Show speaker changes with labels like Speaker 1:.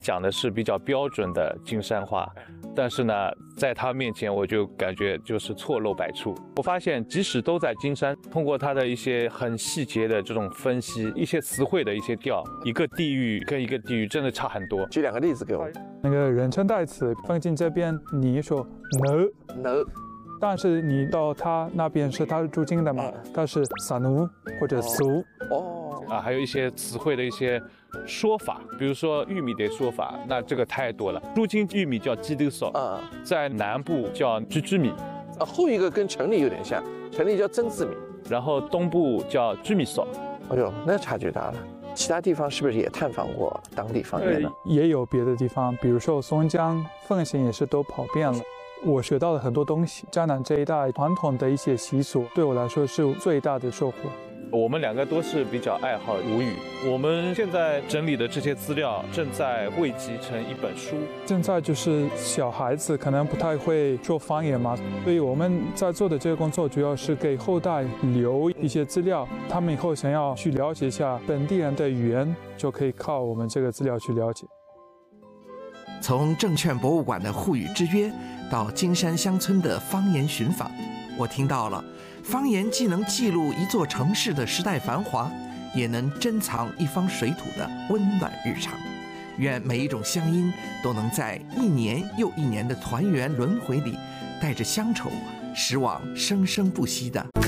Speaker 1: 讲的是比较标准的金山话，但是呢，在他面前我就感觉就是错漏百出。我发现即使都在金山，通过他的一些很细节的这种分析，一些词汇的一些调，一个地域跟一个地域真的差很多。
Speaker 2: 举2个例子给我。
Speaker 3: 那个人称代词放进这边，你说
Speaker 2: 呢，
Speaker 3: 但是你到他那边是他是驻京的嘛，他是撒奴或者苏。
Speaker 1: 还有一些词汇的一些说法，比如说玉米的说法，那这个太多了。驻京玉米叫鸡豆臊，在南部叫居米，
Speaker 2: 后一个跟城里有点像，城里叫曾字米，
Speaker 1: 然后东部叫居米臊。
Speaker 2: 哎呦，那差距大了。其他地方是不是也探访过当地方言呢？
Speaker 3: 也有别的地方，比如说松江、奉贤也是都跑遍了。我学到了很多东西，江南这一带传统的一些习俗，对我来说是最大的收获。
Speaker 1: 我们2个都是比较爱好吴语，我们现在整理的这些资料正在汇集成一本书。
Speaker 3: 现在就是小孩子可能不太会说方言嘛，所以我们在做的这个工作主要是给后代留一些资料，他们以后想要去了解一下本地人的语言，就可以靠我们这个资料去了解。
Speaker 4: 从证券博物馆的沪语之约到金山乡村的方言寻访，我听到了方言既能记录一座城市的时代繁华，也能珍藏一方水土的温暖日常。愿每一种乡音都能在1年又1年的团圆轮回里，带着乡愁驶往生生不息的